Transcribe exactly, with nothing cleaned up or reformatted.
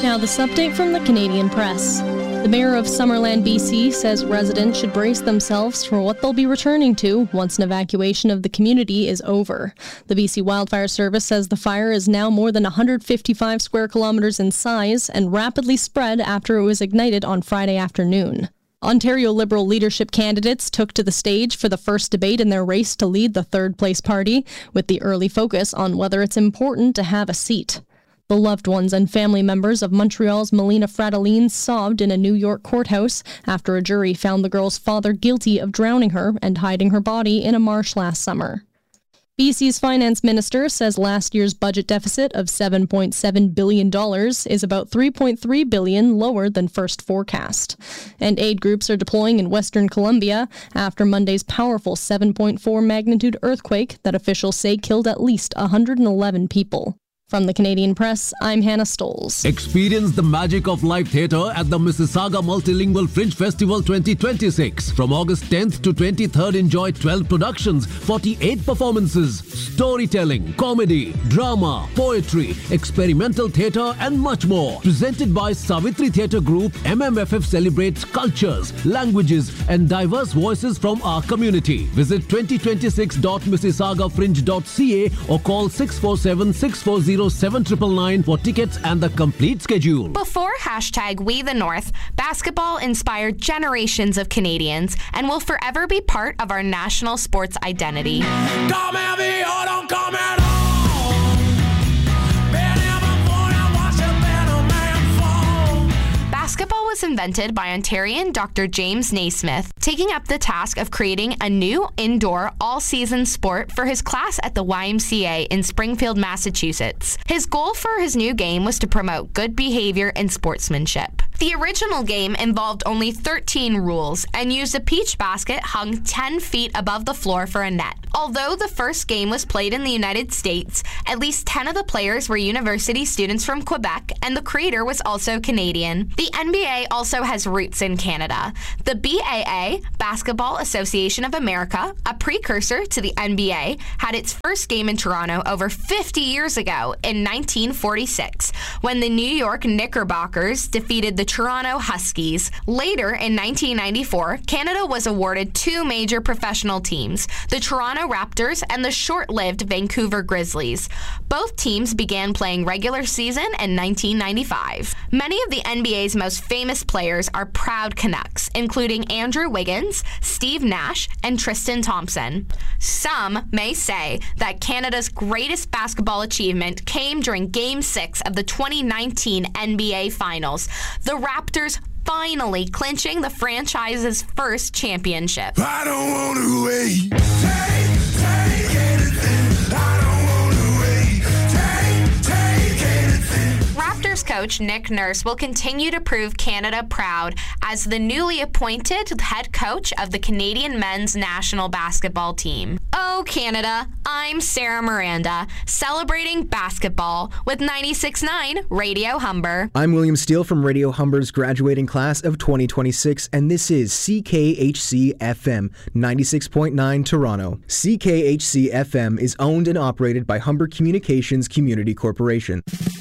Now this update from the Canadian Press. The mayor of Summerland, B C says residents should brace themselves for what they'll be returning to once an evacuation of the community is over. The B C Wildfire Service says the fire is now more than one hundred fifty-five square kilometers in size and rapidly spread after it was ignited on Friday afternoon. Ontario Liberal leadership candidates took to the stage for the first debate in their race to lead the third-place party, with the early focus on whether it's important to have a seat. The loved ones and family members of Montreal's Melina Fratellin sobbed in a New York courthouse after a jury found the girl's father guilty of drowning her and hiding her body in a marsh last summer. B C's finance minister says last year's budget deficit of seven point seven billion dollars is about three point three billion dollars lower than first forecast. And aid groups are deploying in Western Colombia after Monday's powerful seven point four magnitude earthquake that officials say killed at least one hundred eleven people. From the Canadian Press, I'm Hannah Stolz. Experience the magic of live theatre at the Mississauga Multilingual Fringe Festival twenty twenty-six. From August tenth to twenty-third, enjoy twelve productions, forty-eight performances, storytelling, comedy, drama, poetry, experimental theatre and much more. Presented by Savitri Theatre Group, M M F F celebrates cultures, languages and diverse voices from our community. Visit twenty twenty-six dot mississauga fringe dot c a or call six four seven, six four zero, seven nine nine for tickets and the complete schedule. Before hashtag We the North, basketball inspired generations of Canadians and will forever be part of our national sports identity. Come at me or don't come at all. Basketball was invented by Ontarian Doctor James Naismith, taking up the task of creating a new indoor all-season sport for his class at the Y M C A in Springfield, Massachusetts. His goal for his new game was to promote good behavior and sportsmanship. The original game involved only thirteen rules and used a peach basket hung ten feet above the floor for a net. Although the first game was played in the United States, at least ten of the players were university students from Quebec, and the creator was also Canadian. The N B A also has roots in Canada. The B A A, Basketball Association of America, a precursor to the N B A, had its first game in Toronto over fifty years ago in nineteen forty-six, when the New York Knickerbockers defeated the Toronto Huskies. Later, in nineteen ninety-four, Canada was awarded two major professional teams, the Toronto Raptors and the short-lived Vancouver Grizzlies. Both teams began playing regular season in nineteen ninety-five. Many of the N B A's most famous players are proud Canucks, including Andrew Wiggins, Steve Nash, and Tristan Thompson. Some may say that Canada's greatest basketball achievement came during Game six of the twenty nineteen N B A Finals, the Raptors finally clinching the franchise's first championship. I don't want to wait. Take, take anything. I don't want to wait. Take, take anything. Raptors coach Nick Nurse will continue to prove Canada proud as the newly appointed head coach of the Canadian men's national basketball team. Oh, Canada, I'm Sarah Miranda, celebrating basketball with ninety-six point nine Radio Humber. I'm William Steele from Radio Humber's graduating class of twenty twenty-six, and this is C K H C F M ninety-six point nine Toronto. C K H C F M is owned and operated by Humber Communications Community Corporation.